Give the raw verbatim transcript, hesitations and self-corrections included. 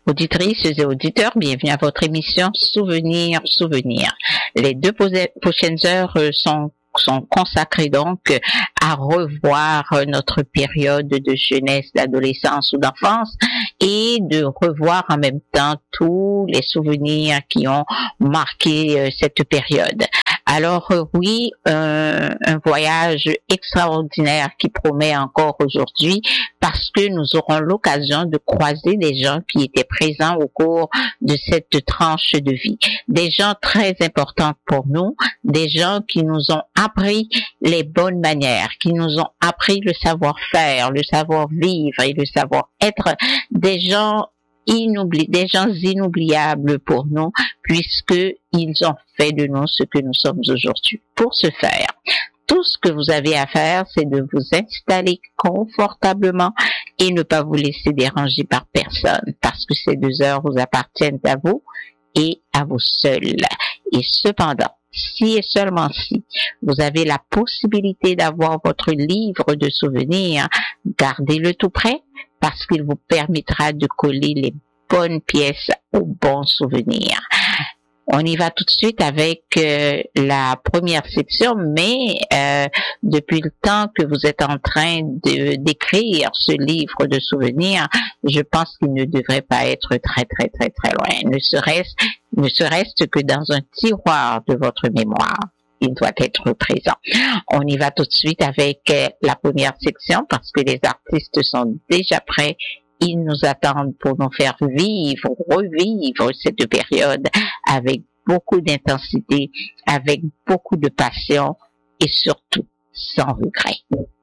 Auditrices et auditeurs, bienvenue à votre émission Souvenirs, Souvenirs. Les deux prochaines heures sont sont consacrées donc à revoir notre période de jeunesse, d'adolescence ou d'enfance et de revoir en même temps tous les souvenirs qui ont marqué cette période. Alors euh, oui, euh, un voyage extraordinaire qui promet encore aujourd'hui parce que nous aurons l'occasion de croiser des gens qui étaient présents au cours de cette tranche de vie. Des gens très importants pour nous, des gens qui nous ont appris les bonnes manières, qui nous ont appris le savoir-faire, le savoir-vivre et le savoir-être, des gens Inoubli, des gens inoubliables pour nous, puisque ils ont fait de nous ce que nous sommes aujourd'hui. Pour ce faire, tout ce que vous avez à faire, c'est de vous installer confortablement et ne pas vous laisser déranger par personne, parce que ces deux heures vous appartiennent à vous et à vous seuls. Et cependant, si et seulement si vous avez la possibilité d'avoir votre livre de souvenirs, gardez-le tout près, parce qu'il vous permettra de coller les bonnes pièces aux bons souvenirs. On y va tout de suite avec euh, la première section, mais euh, depuis le temps que vous êtes en train de d'écrire ce livre de souvenirs, je pense qu'il ne devrait pas être très très très très loin. Ne serait-ce ne serait-ce que dans un tiroir de votre mémoire. Il doit être présent. On y va tout de suite avec euh, la première section parce que les artistes sont déjà prêts. Ils nous attendent pour nous faire vivre, revivre cette période avec beaucoup d'intensité, avec beaucoup de passion et surtout sans regret.